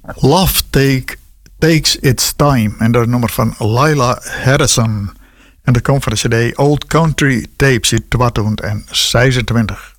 Love Takes Its Time. En dat is een nummer van Lila Harrison. En dat komt van de cd Old Country Tapes uit 2026.